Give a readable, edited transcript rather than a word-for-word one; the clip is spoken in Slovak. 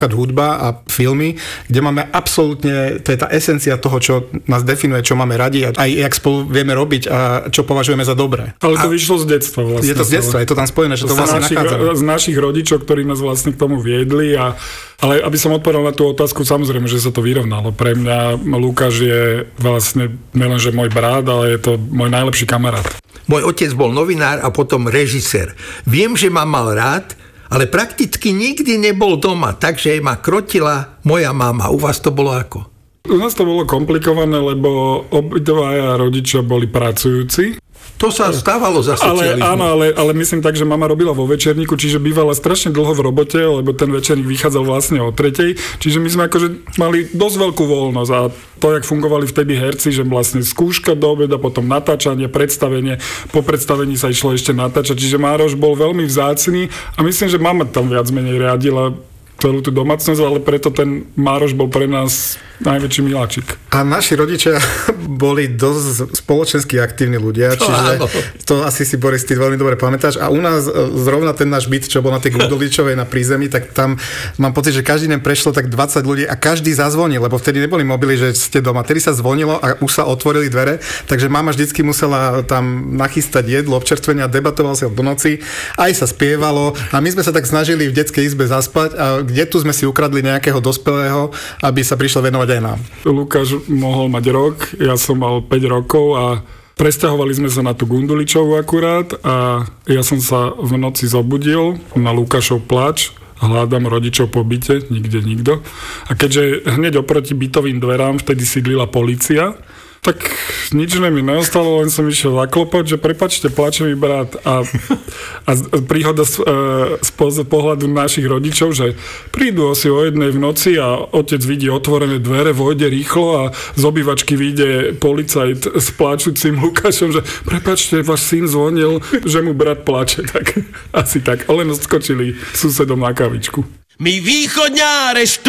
hudba a filmy, kde máme absolútne, to je tá esencia toho, čo nás definuje, čo máme radi a aj jak spolu vieme robiť a čo považujeme za dobré. Ale to vyšlo z detstva vlastne. Je to z detstva, je to tam spojené, že to vlastne nachádzame. Z našich rodičov, ktorí nás vlastne k tomu viedli ale aby som odpovedal na tú otázku, samozrejme, že sa to vyrovnalo. Pre mňa Lukáš je vlastne nielenže môj brat, ale je to môj najlepší kamarát. Môj otec bol novinár a potom režisér. Viem, že ma mal rád, ale prakticky nikdy nebol doma, takže ma krotila moja mama. U vás to bolo ako? U nás to bolo komplikované, lebo obidvaja rodičia boli pracujúci. To sa stávalo za socializmu. Áno, ale myslím tak, že mama robila vo večerníku, čiže bývala strašne dlho v robote, lebo ten večerník vychádzal vlastne o 3:00, čiže my sme akože mali dosť veľkú voľnosť a to, jak fungovali vtedy herci, že vlastne skúška do obeda, potom natáčanie, predstavenie, po predstavení sa išlo ešte natáčať, čiže Mároš bol veľmi vzácny a myslím, že mama tam viac menej riadila celú tú domácnosť, ale preto ten Mároš bol pre nás najväčší miláčik. A naši rodičia boli dosť spoločensky aktívni ľudia, čiže to asi si, Boris, ty veľmi dobre pamätáš. A u nás zrovna ten náš byt, čo bol na tej Guduličovej na prízemí, tak tam mám pocit, že každý deň prešlo tak 20 ľudí a každý zazvonil, lebo vtedy neboli mobily, že ste doma. Tedy sa zvonilo a už sa otvorili dvere, takže mama vždycky musela tam nachystať jedlo, občerstvenia, debatoval sa do noci, aj sa spievalo a my sme sa tak snažili v detskej izbe zaspať a kde tu sme si ukradli nejakého dospelého, aby sa prišlo venovať aj nám. Lukáš mohol mať rok, ja som mal 5 rokov a presťahovali sme sa na tú Gunduličovú akurát a ja som sa v noci zobudil na Lukášov plač, hľadám rodičov po byte, nikde nikto. A keďže hneď oproti bytovým dverám vtedy sídlila polícia, tak nič mi neostalo, len som išiel zaklopať, že prepáčte, plače mi brat. A príhoda z pohľadu našich rodičov, že prídu asi o 1:00 v noci a otec vidí otvorené dvere, vojde rýchlo a z obývačky vyjde policajt s pláčucím Lukášom, že prepáčte, váš syn zvonil, že mu brat plače. Tak asi tak. Len odskočili susedom na kavičku. My východňáre